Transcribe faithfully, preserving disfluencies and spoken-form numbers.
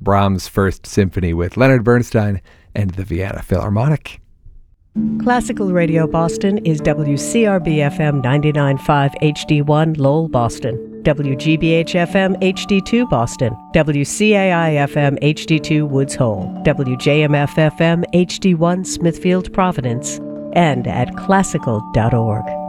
Brahms' First Symphony with Leonard Bernstein and the Vienna Philharmonic. Classical Radio Boston is W C R B F M ninety-nine point five H D one Lowell, Boston, W G B H F M H D two Boston, W C A I F M H D two Woods Hole, W J M F F M H D one Smithfield, Providence, and at classical dot org.